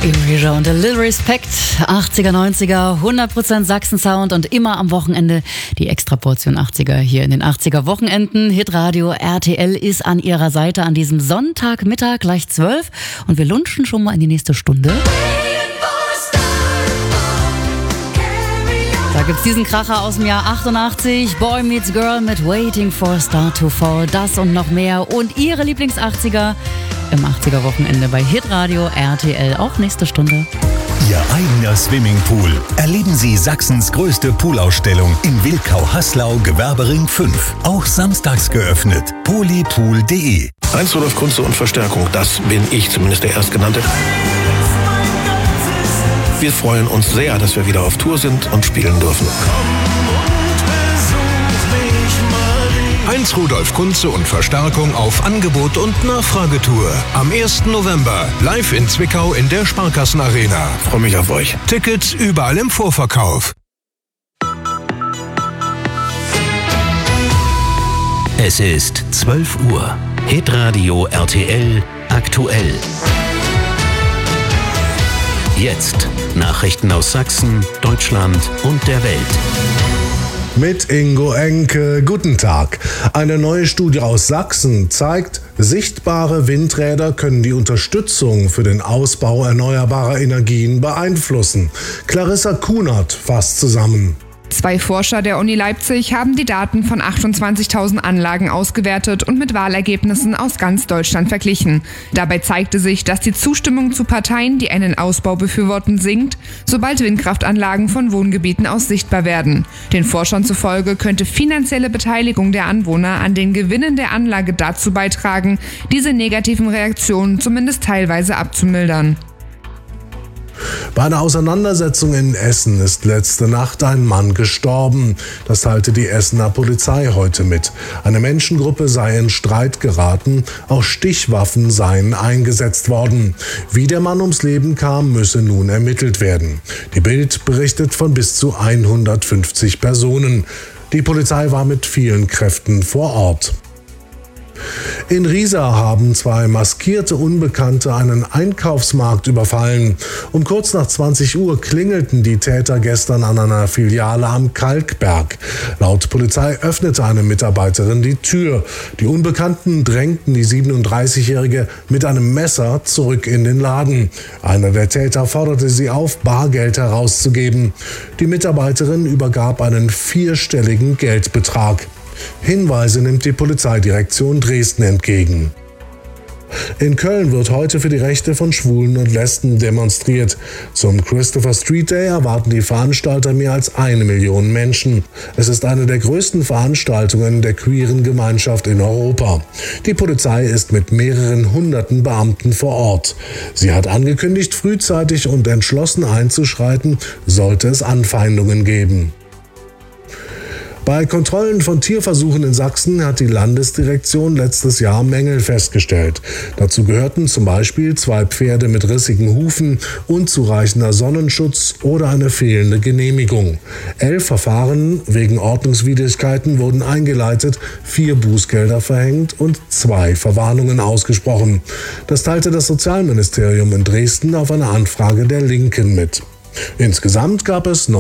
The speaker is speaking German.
Erasure und A Little Respect, 80er, 90er, 100% Sachsen-Sound und immer am Wochenende die Extraportion 80er hier in den 80er Wochenenden. Hitradio RTL ist an ihrer Seite an diesem Sonntagmittag gleich 12 und wir lunchen schon mal in die nächste Stunde. Da gibt's diesen Kracher aus dem Jahr 88, Boy Meets Girl mit Waiting for a Star to Fall, das und noch mehr und ihre Lieblings-80er im 80er Wochenende bei Hitradio RTL, auch nächste Stunde. Ihr eigener Swimmingpool. Erleben Sie Sachsens größte Poolausstellung in Wilkau-Haslau, Gewerbering 5. Auch samstags geöffnet. polypool.de. Heinz Rudolf Kunze und Verstärkung, das bin ich, zumindest der Erstgenannte. Wir freuen uns sehr, dass wir wieder auf Tour sind und spielen dürfen. Heinz Rudolf Kunze und Verstärkung auf Angebot und Nachfragetour. Am 1. November live in Zwickau in der Sparkassenarena. Freue mich auf euch. Tickets überall im Vorverkauf. Es ist 12 Uhr. Hitradio RTL aktuell. Jetzt Nachrichten aus Sachsen, Deutschland und der Welt. Mit Ingo Enke, guten Tag. Eine neue Studie aus Sachsen zeigt, sichtbare Windräder können die Unterstützung für den Ausbau erneuerbarer Energien beeinflussen. Clarissa Kunert fasst zusammen. 2 Forscher der Uni Leipzig haben die Daten von 28.000 Anlagen ausgewertet und mit Wahlergebnissen aus ganz Deutschland verglichen. Dabei zeigte sich, dass die Zustimmung zu Parteien, die einen Ausbau befürworten, sinkt, sobald Windkraftanlagen von Wohngebieten aus sichtbar werden. Den Forschern zufolge könnte finanzielle Beteiligung der Anwohner an den Gewinnen der Anlage dazu beitragen, diese negativen Reaktionen zumindest teilweise abzumildern. Bei einer Auseinandersetzung in Essen ist letzte Nacht ein Mann gestorben. Das teilte die Essener Polizei heute mit. Eine Menschengruppe sei in Streit geraten, auch Stichwaffen seien eingesetzt worden. Wie der Mann ums Leben kam, müsse nun ermittelt werden. Die Bild berichtet von bis zu 150 Personen. Die Polizei war mit vielen Kräften vor Ort. In Riesa haben 2 maskierte Unbekannte einen Einkaufsmarkt überfallen. Um kurz nach 20 Uhr klingelten die Täter gestern an einer Filiale am Kalkberg. Laut Polizei öffnete eine Mitarbeiterin die Tür. Die Unbekannten drängten die 37-Jährige mit einem Messer zurück in den Laden. Einer der Täter forderte sie auf, Bargeld herauszugeben. Die Mitarbeiterin übergab einen 4-stelligen Geldbetrag. Hinweise nimmt die Polizeidirektion Dresden entgegen. In Köln wird heute für die Rechte von Schwulen und Lesben demonstriert. Zum Christopher Street Day erwarten die Veranstalter mehr als 1 Million Menschen. Es ist eine der größten Veranstaltungen der queeren Gemeinschaft in Europa. Die Polizei ist mit mehreren hunderten Beamten vor Ort. Sie hat angekündigt, frühzeitig und entschlossen einzuschreiten, sollte es Anfeindungen geben. Bei Kontrollen von Tierversuchen in Sachsen hat die Landesdirektion letztes Jahr Mängel festgestellt. Dazu gehörten zum Beispiel 2 Pferde mit rissigen Hufen, unzureichender Sonnenschutz oder eine fehlende Genehmigung. 11 Verfahren wegen Ordnungswidrigkeiten wurden eingeleitet, 4 Bußgelder verhängt und 2 Verwarnungen ausgesprochen. Das teilte das Sozialministerium in Dresden auf eine Anfrage der Linken mit. Insgesamt gab es